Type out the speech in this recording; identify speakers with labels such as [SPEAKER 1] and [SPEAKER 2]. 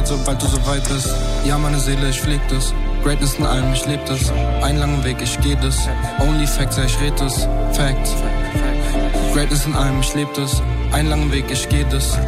[SPEAKER 1] sobald du so weit bist. Ja, meine Seele, ich pfleg das. Greatness in allem, ich leb das. Einen langen Weg, ich geh das. Only Facts, ja, ich red das. Facts. Greatness in allem, ich leb das. Einen langen Weg, ich geh das.